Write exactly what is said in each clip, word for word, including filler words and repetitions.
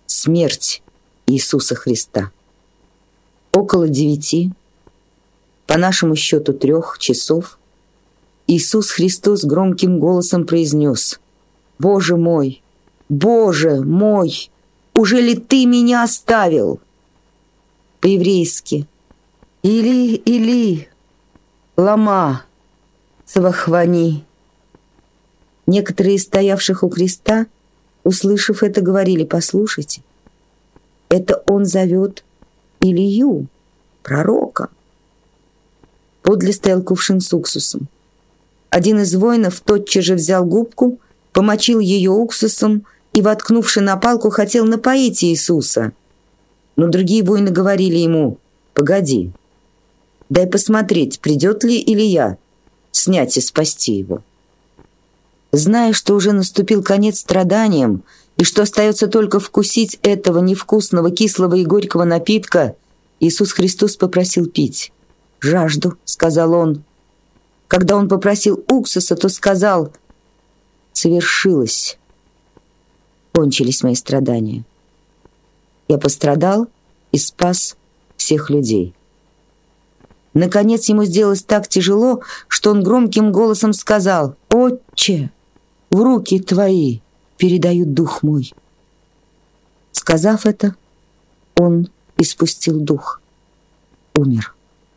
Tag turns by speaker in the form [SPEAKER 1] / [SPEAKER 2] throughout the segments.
[SPEAKER 1] Смерть Иисуса Христа. Около девяти, по нашему счету трех часов, Иисус Христос громким голосом произнес: «Боже мой, Боже мой, уже ли Ты меня оставил?» По-еврейски: «Или, или, лама, савахвани». Некоторые из стоявших у креста, услышав это, говорили: «Послушайте, это он зовет Илью, пророка». Подле стоял кувшин с уксусом. Один из воинов тотчас же взял губку, помочил ее уксусом и, воткнувши на палку, хотел напоить Иисуса. Но другие воины говорили ему: «Погоди, дай посмотреть, придет ли Илия снять и спасти его». Зная, что уже наступил конец страданиям и что остается только вкусить этого невкусного, кислого и горького напитка, Иисус Христос попросил пить. «Жажду», — сказал он. Когда он попросил уксуса, то сказал: «Совершилось. Кончились мои страдания. Я пострадал и спас всех людей». Наконец ему сделалось так тяжело, что он громким голосом сказал: «Отче, в руки твои передаю дух мой». Сказав это, он испустил дух, умер.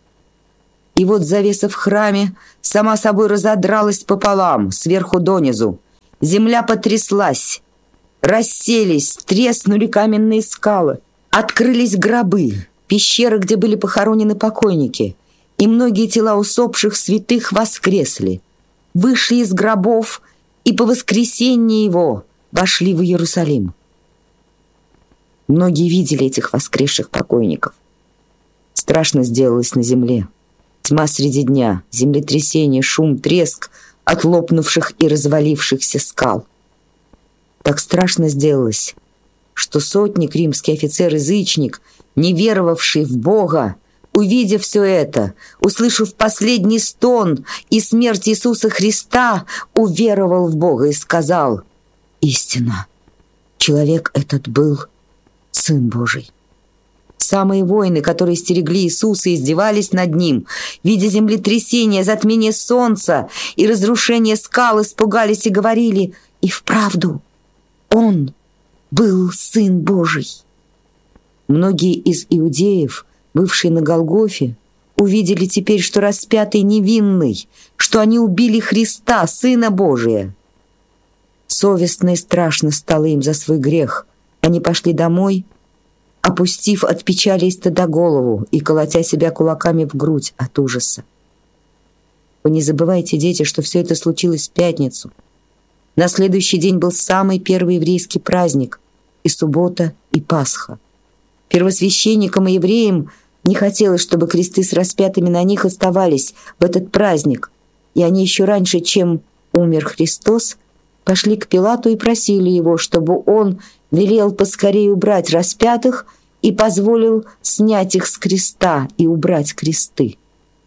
[SPEAKER 1] И вот завеса в храме сама собой разодралась пополам, сверху донизу. Земля потряслась, расселись, треснули каменные скалы, открылись гробы, пещеры, где были похоронены покойники, и многие тела усопших святых воскресли, вышли из гробов и по воскресенье его вошли в Иерусалим. Многие видели этих воскресших покойников. Страшно сделалось на земле. Тьма среди дня, землетрясение, шум, треск от лопнувших и развалившихся скал. Так страшно сделалось, что сотник, римский офицер-язычник, не веровавший в Бога, увидев все это, услышав последний стон и смерть Иисуса Христа, уверовал в Бога и сказал: «Истинно, человек этот был Сын Божий». Самые воины, которые стерегли Иисуса, издевались над ним, видя землетрясение, затмение солнца и разрушение скал, испугались и говорили: «И вправду, Он был Сын Божий». Многие из иудеев, бывшие на Голгофе, увидели теперь, что распятый невинный, что они убили Христа, Сына Божия. Совестно и страшно стало им за свой грех. Они пошли домой, опустив от печали и стыда голову и колотя себя кулаками в грудь от ужаса. Вы не забывайте, дети, что все это случилось в пятницу. На следующий день был самый первый еврейский праздник, и суббота, и Пасха. Первосвященникам и евреям не хотелось, чтобы кресты с распятыми на них оставались в этот праздник, и они еще раньше, чем умер Христос, пошли к Пилату и просили его, чтобы он велел поскорее убрать распятых и позволил снять их с креста и убрать кресты.